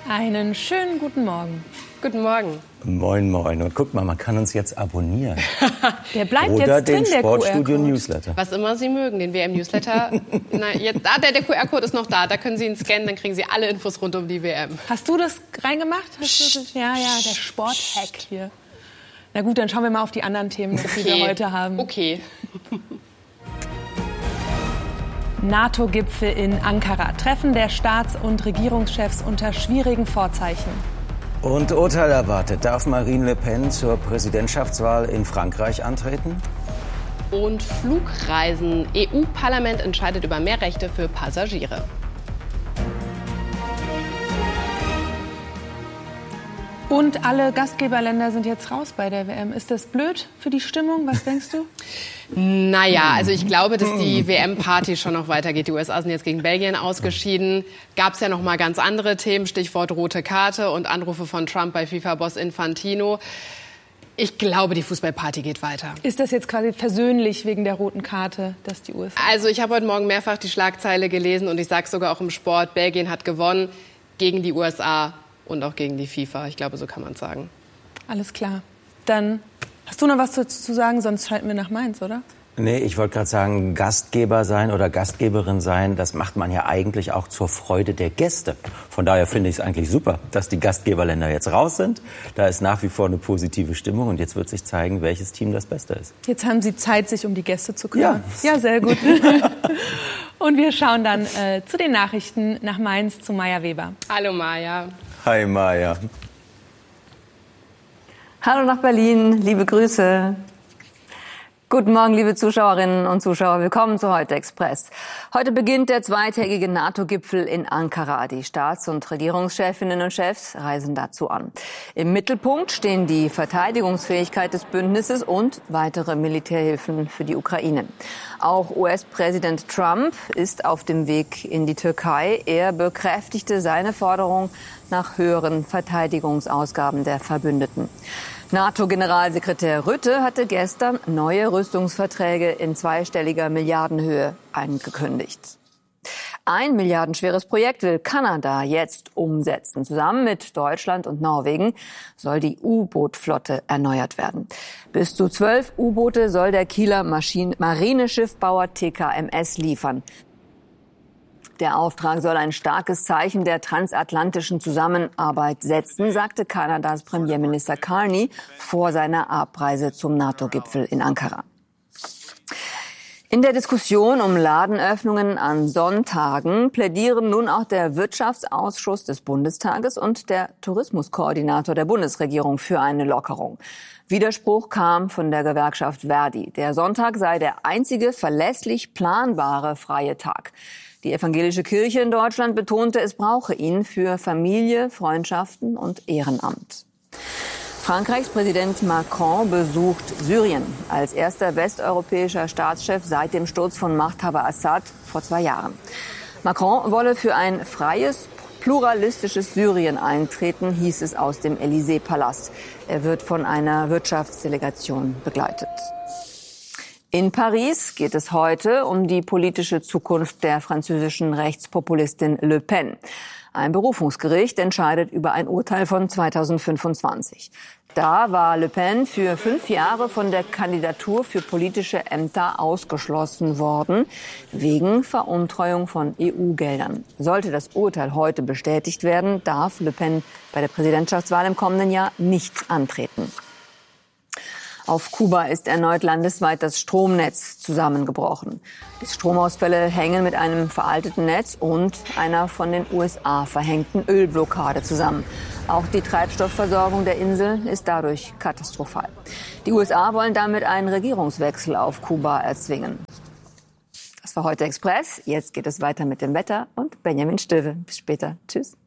Einen schönen guten Morgen. Guten Morgen. Moin, moin. Und guck mal, man kann uns jetzt abonnieren. Der bleibt Oder jetzt drin, den der Sportstudio-Newsletter. Was immer Sie mögen, den WM-Newsletter. Der QR-Code ist noch da. Da können Sie ihn scannen, dann kriegen Sie alle Infos rund um die WM. Hast du das reingemacht? Ja, der Sport-Hack hier. Na gut, dann schauen wir mal auf die anderen Themen, die wir heute haben. Okay. NATO-Gipfel in Ankara. Treffen der Staats- und Regierungschefs unter schwierigen Vorzeichen. Und Urteil erwartet. Darf Marine Le Pen zur Präsidentschaftswahl in Frankreich antreten? Und Flugreisen. EU-Parlament entscheidet über mehr Rechte für Passagiere. Und alle Gastgeberländer sind jetzt raus bei der WM. Ist das blöd für die Stimmung? Was denkst du? Naja, also ich glaube, dass die WM-Party schon noch weitergeht. Die USA sind jetzt gegen Belgien ausgeschieden. Gab es ja noch mal ganz andere Themen, Stichwort rote Karte und Anrufe von Trump bei FIFA-Boss Infantino. Ich glaube, die Fußballparty geht weiter. Ist das jetzt quasi persönlich wegen der roten Karte, dass die USA... Also ich habe heute Morgen mehrfach die Schlagzeile gelesen und ich sage sogar auch im Sport, Belgien hat gewonnen gegen die USA und auch gegen die FIFA. Ich glaube, so kann man es sagen. Alles klar. Dann hast du noch was zu sagen, sonst schalten wir nach Mainz, oder? Nee, ich wollte gerade sagen, Gastgeber sein oder Gastgeberin sein, das macht man ja eigentlich auch zur Freude der Gäste. Von daher finde ich es eigentlich super, dass die Gastgeberländer jetzt raus sind. Da ist nach wie vor eine positive Stimmung und jetzt wird sich zeigen, welches Team das Beste ist. Jetzt haben Sie Zeit, sich um die Gäste zu kümmern. Ja, sehr gut. Und wir schauen dann zu den Nachrichten nach Mainz zu Maja Weber. Hallo Maja. Hi Maja. Hallo nach Berlin, liebe Grüße. Guten Morgen, liebe Zuschauerinnen und Zuschauer. Willkommen zu Heute Express. Heute beginnt der zweitägige NATO-Gipfel in Ankara. Die Staats- und Regierungschefinnen und Chefs reisen dazu an. Im Mittelpunkt stehen die Verteidigungsfähigkeit des Bündnisses und weitere Militärhilfen für die Ukraine. Auch US-Präsident Trump ist auf dem Weg in die Türkei. Er bekräftigte seine Forderung nach höheren Verteidigungsausgaben der Verbündeten. NATO-Generalsekretär Rutte hatte gestern neue Rüstungsverträge in zweistelliger Milliardenhöhe angekündigt. Ein milliardenschweres Projekt will Kanada jetzt umsetzen. Zusammen mit Deutschland und Norwegen soll die U-Boot-Flotte erneuert werden. Bis zu 12 U-Boote soll der Kieler Marineschiffbauer TKMS liefern. Der Auftrag soll ein starkes Zeichen der transatlantischen Zusammenarbeit setzen, sagte Kanadas Premierminister Carney vor seiner Abreise zum NATO-Gipfel in Ankara. In der Diskussion um Ladenöffnungen an Sonntagen plädieren nun auch der Wirtschaftsausschuss des Bundestages und der Tourismuskoordinator der Bundesregierung für eine Lockerung. Widerspruch kam von der Gewerkschaft Verdi. Der Sonntag sei der einzige verlässlich planbare freie Tag. Die evangelische Kirche in Deutschland betonte, es brauche ihn für Familie, Freundschaften und Ehrenamt. Frankreichs Präsident Macron besucht Syrien als erster westeuropäischer Staatschef seit dem Sturz von Machthaber Assad vor 2 Jahren. Macron wolle für ein freies, pluralistisches Syrien eintreten, hieß es aus dem Élysée-Palast. Er wird von einer Wirtschaftsdelegation begleitet. In Paris geht es heute um die politische Zukunft der französischen Rechtspopulistin Le Pen. Ein Berufungsgericht entscheidet über ein Urteil von 2025. Da war Le Pen für 5 Jahre von der Kandidatur für politische Ämter ausgeschlossen worden, wegen Veruntreuung von EU-Geldern. Sollte das Urteil heute bestätigt werden, darf Le Pen bei der Präsidentschaftswahl im kommenden Jahr nicht antreten. Auf Kuba ist erneut landesweit das Stromnetz zusammengebrochen. Die Stromausfälle hängen mit einem veralteten Netz und einer von den USA verhängten Ölblockade zusammen. Auch die Treibstoffversorgung der Insel ist dadurch katastrophal. Die USA wollen damit einen Regierungswechsel auf Kuba erzwingen. Das war Heute Express. Jetzt geht es weiter mit dem Wetter und Benjamin Stöwe. Bis später. Tschüss.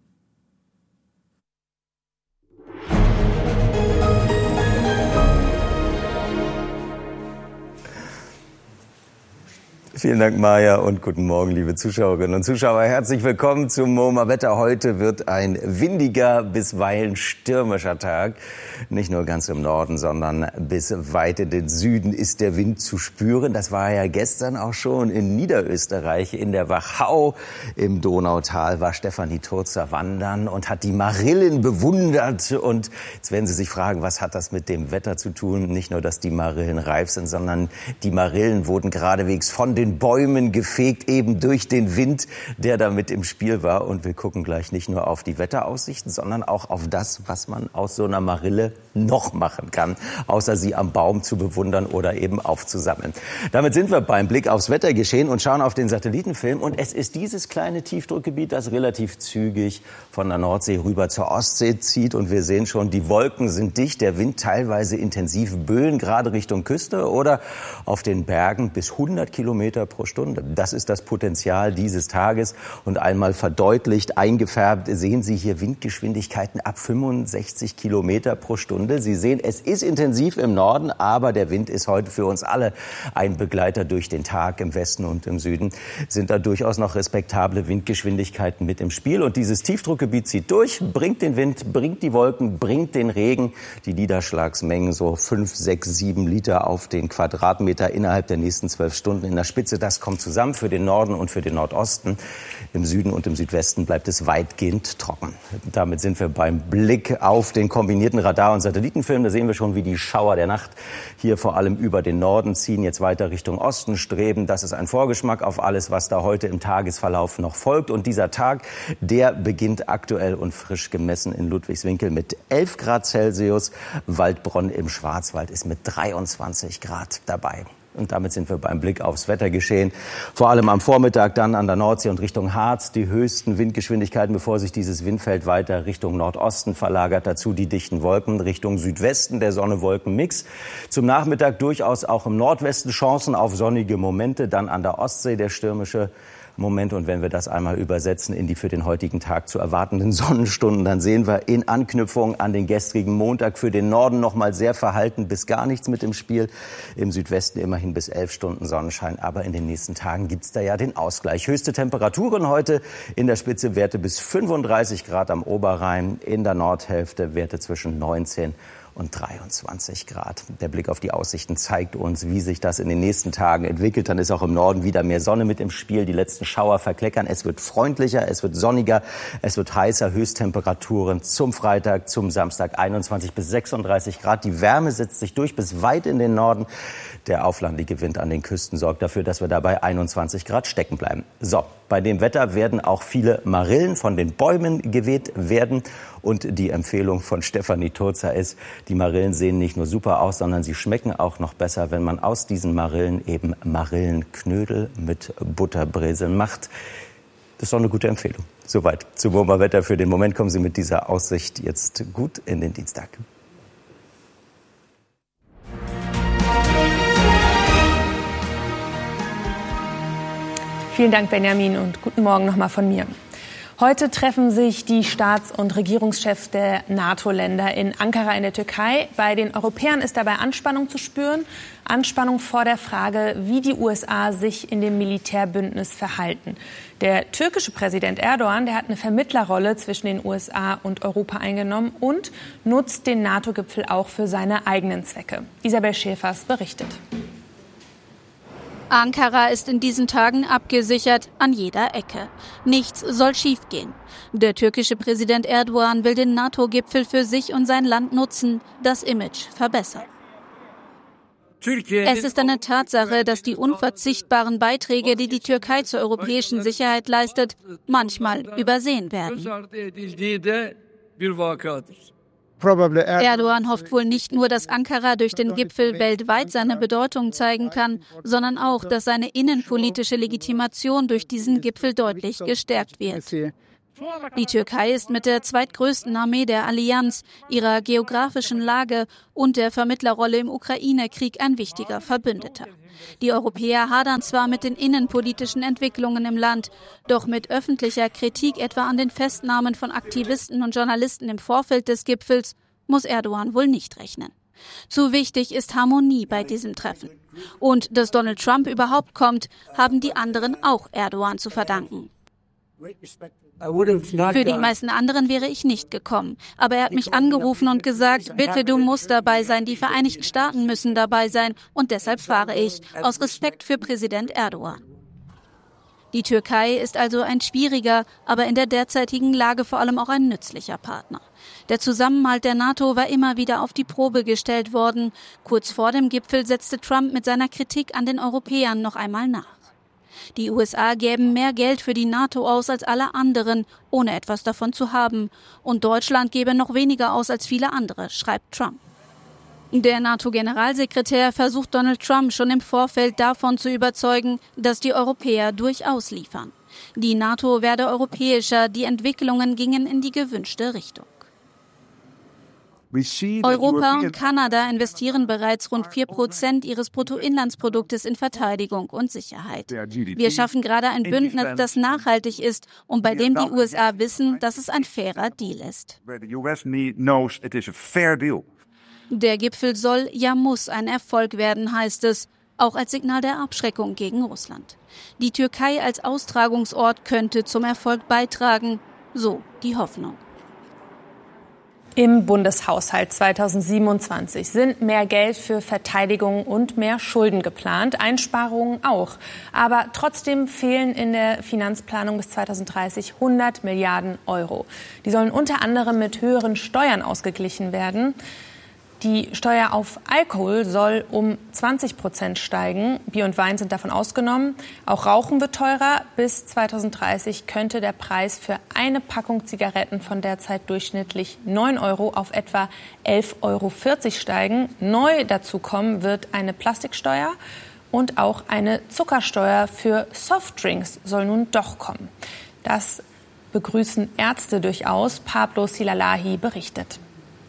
Vielen Dank, Maja, und guten Morgen, liebe Zuschauerinnen und Zuschauer. Herzlich willkommen zum MoMA Wetter. Heute wird ein windiger, bisweilen stürmischer Tag. Nicht nur ganz im Norden, sondern bis weit in den Süden ist der Wind zu spüren. Das war ja gestern auch schon in Niederösterreich, in der Wachau. Im Donautal war Stefanie Turzer wandern und hat die Marillen bewundert. Und jetzt werden Sie sich fragen, was hat das mit dem Wetter zu tun? Nicht nur, dass die Marillen reif sind, sondern die Marillen wurden geradewegs von den Bäumen gefegt, eben durch den Wind, der da mit im Spiel war. Und wir gucken gleich nicht nur auf die Wetteraussichten, sondern auch auf das, was man aus so einer Marille noch machen kann, außer sie am Baum zu bewundern oder eben aufzusammeln. Damit sind wir beim Blick aufs Wettergeschehen und schauen auf den Satellitenfilm. Und es ist dieses kleine Tiefdruckgebiet, das relativ zügig von der Nordsee rüber zur Ostsee zieht. Und wir sehen schon, die Wolken sind dicht, der Wind teilweise intensiv, Böen gerade Richtung Küste oder auf den Bergen bis 100 Kilometer pro Stunde. Das ist das Potenzial dieses Tages. Und einmal verdeutlicht, eingefärbt, sehen Sie hier Windgeschwindigkeiten ab 65 Kilometer pro Stunde. Sie sehen, es ist intensiv im Norden, aber der Wind ist heute für uns alle ein Begleiter durch den Tag. Im Westen und im Süden sind da durchaus noch respektable Windgeschwindigkeiten mit im Spiel. Und dieses Tiefdruckgebiet zieht durch, bringt den Wind, bringt die Wolken, bringt den Regen. Die Niederschlagsmengen so 5, 6, 7 Liter auf den Quadratmeter innerhalb der nächsten 12 Stunden in der Spitze. Das kommt zusammen für den Norden und für den Nordosten. Im Süden und im Südwesten bleibt es weitgehend trocken. Damit sind wir beim Blick auf den kombinierten Radar- und Satellitenfilm. Da sehen wir schon, wie die Schauer der Nacht hier vor allem über den Norden ziehen, jetzt weiter Richtung Osten streben. Das ist ein Vorgeschmack auf alles, was da heute im Tagesverlauf noch folgt. Und dieser Tag, der beginnt aktuell und frisch gemessen in Ludwigswinkel mit 11 Grad Celsius. Waldbronn im Schwarzwald ist mit 23 Grad dabei. Und damit sind wir beim Blick aufs Wettergeschehen. Vor allem am Vormittag dann an der Nordsee und Richtung Harz die höchsten Windgeschwindigkeiten, bevor sich dieses Windfeld weiter Richtung Nordosten verlagert. Dazu die dichten Wolken Richtung Südwesten, der Sonne-Wolken-Mix. Zum Nachmittag durchaus auch im Nordwesten Chancen auf sonnige Momente. Dann an der Ostsee der stürmische Moment. Und wenn wir das einmal übersetzen in die für den heutigen Tag zu erwartenden Sonnenstunden, dann sehen wir in Anknüpfung an den gestrigen Montag für den Norden noch mal sehr verhalten bis gar nichts mit im Spiel. Im Südwesten immerhin bis 11 Stunden Sonnenschein. Aber in den nächsten Tagen gibt's da ja den Ausgleich. Höchste Temperaturen heute in der Spitze Werte bis 35 Grad am Oberrhein. In der Nordhälfte Werte zwischen 19 und 23 Grad. Der Blick auf die Aussichten zeigt uns, wie sich das in den nächsten Tagen entwickelt. Dann ist auch im Norden wieder mehr Sonne mit im Spiel. Die letzten Schauer verkleckern. Es wird freundlicher, es wird sonniger, es wird heißer. Höchsttemperaturen zum Freitag, zum Samstag 21 bis 36 Grad. Die Wärme setzt sich durch bis weit in den Norden. Der auflandige Wind an den Küsten sorgt dafür, dass wir dabei 21 Grad stecken bleiben. So, bei dem Wetter werden auch viele Marillen von den Bäumen geweht werden. Und die Empfehlung von Stefanie Turzer ist, die Marillen sehen nicht nur super aus, sondern sie schmecken auch noch besser, wenn man aus diesen Marillen eben Marillenknödel mit Butterbrezeln macht. Das ist doch eine gute Empfehlung. Soweit zum MoMA Wetter. Für den Moment kommen Sie mit dieser Aussicht jetzt gut in den Dienstag. Vielen Dank, Benjamin, und guten Morgen nochmal von mir. Heute treffen sich die Staats- und Regierungschefs der NATO-Länder in Ankara in der Türkei. Bei den Europäern ist dabei Anspannung zu spüren. Anspannung vor der Frage, wie die USA sich in dem Militärbündnis verhalten. Der türkische Präsident Erdogan, der hat eine Vermittlerrolle zwischen den USA und Europa eingenommen und nutzt den NATO-Gipfel auch für seine eigenen Zwecke. Isabel Schäfers berichtet. Ankara ist in diesen Tagen abgesichert an jeder Ecke. Nichts soll schiefgehen. Der türkische Präsident Erdogan will den NATO-Gipfel für sich und sein Land nutzen, das Image verbessern. Es ist eine Tatsache, dass die unverzichtbaren Beiträge, die die Türkei zur europäischen Sicherheit leistet, manchmal übersehen werden. Erdogan hofft wohl nicht nur, dass Ankara durch den Gipfel weltweit seine Bedeutung zeigen kann, sondern auch, dass seine innenpolitische Legitimation durch diesen Gipfel deutlich gestärkt wird. Die Türkei ist mit der zweitgrößten Armee der Allianz, ihrer geografischen Lage und der Vermittlerrolle im Ukraine-Krieg ein wichtiger Verbündeter. Die Europäer hadern zwar mit den innenpolitischen Entwicklungen im Land, doch mit öffentlicher Kritik etwa an den Festnahmen von Aktivisten und Journalisten im Vorfeld des Gipfels muss Erdogan wohl nicht rechnen. Zu wichtig ist Harmonie bei diesem Treffen. Und dass Donald Trump überhaupt kommt, haben die anderen auch Erdogan zu verdanken. Für die meisten anderen wäre ich nicht gekommen. Aber er hat mich angerufen und gesagt, bitte, du musst dabei sein, die Vereinigten Staaten müssen dabei sein. Und deshalb fahre ich, aus Respekt für Präsident Erdogan. Die Türkei ist also ein schwieriger, aber in der derzeitigen Lage vor allem auch ein nützlicher Partner. Der Zusammenhalt der NATO war immer wieder auf die Probe gestellt worden. Kurz vor dem Gipfel setzte Trump mit seiner Kritik an den Europäern noch einmal nach. Die USA gäben mehr Geld für die NATO aus als alle anderen, ohne etwas davon zu haben. Und Deutschland gebe noch weniger aus als viele andere, schreibt Trump. Der NATO-Generalsekretär versucht Donald Trump schon im Vorfeld davon zu überzeugen, dass die Europäer durchaus liefern. Die NATO werde europäischer, die Entwicklungen gingen in die gewünschte Richtung. Europa und Kanada investieren bereits rund 4% ihres Bruttoinlandsproduktes in Verteidigung und Sicherheit. Wir schaffen gerade ein Bündnis, das nachhaltig ist und bei dem die USA wissen, dass es ein fairer Deal ist. Der Gipfel soll, ja muss ein Erfolg werden, heißt es, auch als Signal der Abschreckung gegen Russland. Die Türkei als Austragungsort könnte zum Erfolg beitragen, so die Hoffnung. Im Bundeshaushalt 2027 sind mehr Geld für Verteidigung und mehr Schulden geplant, Einsparungen auch. Aber trotzdem fehlen in der Finanzplanung bis 2030 100 Milliarden Euro. Die sollen unter anderem mit höheren Steuern ausgeglichen werden. Die Steuer auf Alkohol soll um 20% steigen. Bier und Wein sind davon ausgenommen. Auch Rauchen wird teurer. Bis 2030 könnte der Preis für eine Packung Zigaretten von derzeit durchschnittlich 9 Euro auf etwa 11,40 Euro steigen. Neu dazu kommen wird eine Plastiksteuer und auch eine Zuckersteuer für Softdrinks soll nun doch kommen. Das begrüßen Ärzte durchaus. Pablo Silalahi berichtet.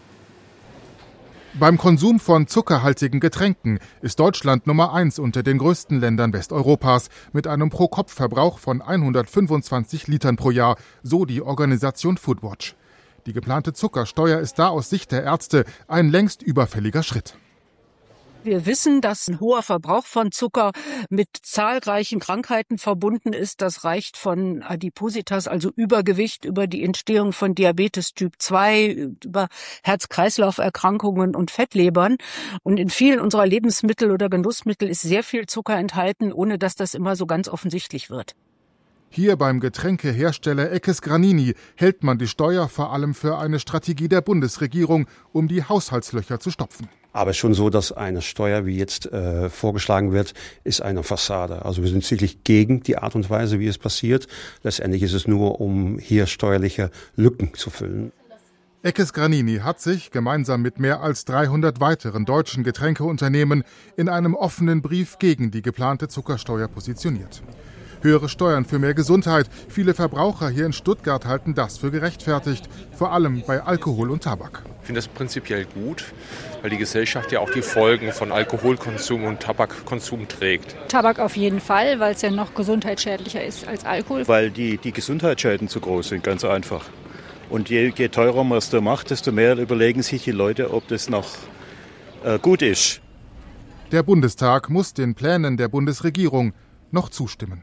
Beim Konsum von zuckerhaltigen Getränken ist Deutschland Nummer 1 unter den größten Ländern Westeuropas mit einem Pro-Kopf-Verbrauch von 125 Litern pro Jahr, so die Organisation Foodwatch. Die geplante Zuckersteuer ist da aus Sicht der Ärzte ein längst überfälliger Schritt. Wir wissen, dass ein hoher Verbrauch von Zucker mit zahlreichen Krankheiten verbunden ist. Das reicht von Adipositas, also Übergewicht, über die Entstehung von Diabetes Typ 2, über Herz-Kreislauf-Erkrankungen und Fettlebern. Und in vielen unserer Lebensmittel oder Genussmittel ist sehr viel Zucker enthalten, ohne dass das immer so ganz offensichtlich wird. Hier beim Getränkehersteller Eckes Granini hält man die Steuer vor allem für eine Strategie der Bundesregierung, um die Haushaltslöcher zu stopfen. Aber schon so, dass eine Steuer, wie jetzt vorgeschlagen wird, ist eine Fassade. Also wir sind sicherlich gegen die Art und Weise, wie es passiert. Letztendlich ist es nur, um hier steuerliche Lücken zu füllen. Eckes Granini hat sich gemeinsam mit mehr als 300 weiteren deutschen Getränkeunternehmen in einem offenen Brief gegen die geplante Zuckersteuer positioniert. Höhere Steuern für mehr Gesundheit. Viele Verbraucher hier in Stuttgart halten das für gerechtfertigt, vor allem bei Alkohol und Tabak. Ich finde das prinzipiell gut, weil die Gesellschaft ja auch die Folgen von Alkoholkonsum und Tabakkonsum trägt. Tabak auf jeden Fall, weil es ja noch gesundheitsschädlicher ist als Alkohol. Weil die Gesundheitsschäden zu groß sind, ganz einfach. Und je teurer man es da macht, desto mehr überlegen sich die Leute, ob das noch gut ist. Der Bundestag muss den Plänen der Bundesregierung noch zustimmen.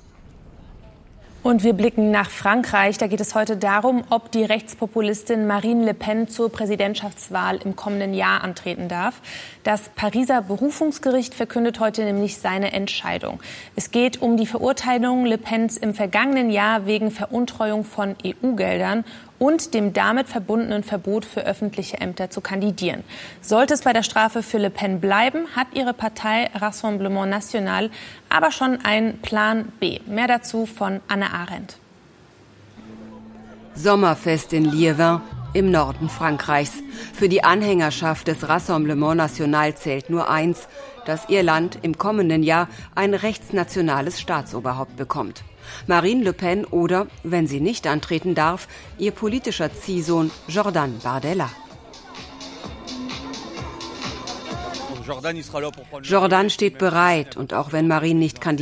Und wir blicken nach Frankreich. Da geht es heute darum, ob die Rechtspopulistin Marine Le Pen zur Präsidentschaftswahl im kommenden Jahr antreten darf. Das Pariser Berufungsgericht verkündet heute nämlich seine Entscheidung. Es geht um die Verurteilung Le Pens im vergangenen Jahr wegen Veruntreuung von EU-Geldern und dem damit verbundenen Verbot für öffentliche Ämter zu kandidieren. Sollte es bei der Strafe für Le Pen bleiben, hat ihre Partei Rassemblement National aber schon einen Plan B. Mehr dazu von Anne Arendt. Sommerfest in Liévin im Norden Frankreichs. Für die Anhängerschaft des Rassemblement National zählt nur eins, dass ihr Land im kommenden Jahr ein rechtsnationales Staatsoberhaupt bekommt. Marine Le Pen oder, wenn sie nicht antreten darf, ihr politischer Ziehsohn Jordan Bardella. Jordan steht bereit und auch wenn Marine nicht kandidiert,